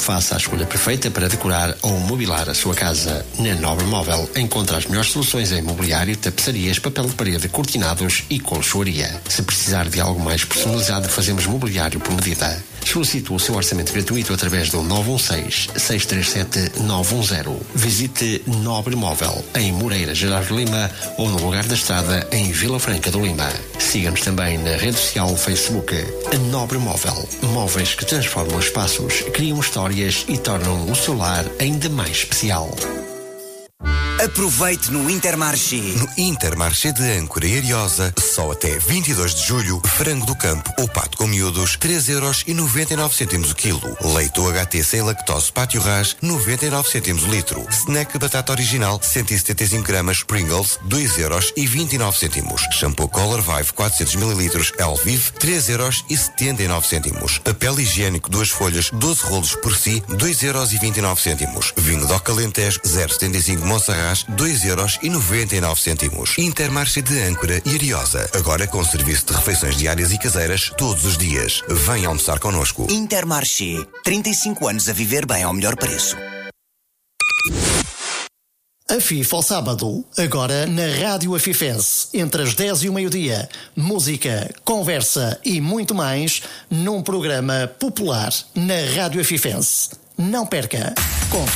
Faça a escolha perfeita para decorar ou mobilar a sua casa. Na Nobre Móvel encontra as melhores soluções em mobiliário, tapeçarias, papel de parede, cortinados e colchoaria. Se precisar de algo mais personalizado, fazemos mobiliário por medida. Solicite o seu orçamento gratuito através do 916-637-910. Visite Nobre Móvel em Moreira, Gerardo Lima, ou no Lugar da Estrada em Vila Franca do Lima. Siga-nos também na rede social Facebook. A Nobre Móvel. Móveis que transformam espaços, criam histórias e tornam o seu lar ainda mais especial. Aproveite no Intermarché. No Intermarché de Âncora e Ariosa, só até 22 de julho, frango do campo ou pato com miúdos, 3,99€ o quilo. Leite UHT sem lactose Pátio Ras, 99 cêntimos o litro. Snack batata original, 175 gramas, Pringles, 2,29€. Shampoo Color Vive 400 ml, Elvive, 3,79€. Papel higiênico 2 folhas, 12 rolos por si, 2,29€. Vinho DOC Alentejo, 0,75 Monserrat, 2,99€. Intermarché de Âncora e Ariosa. Agora com serviço de refeições diárias e caseiras todos os dias. Venha almoçar connosco. Intermarché. 35 anos a viver bem ao melhor preço. A FIFA ao sábado, agora na Rádio Afifense, entre as 10 e o meio-dia. Música, conversa e muito mais num programa popular na Rádio Afifense. Não perca.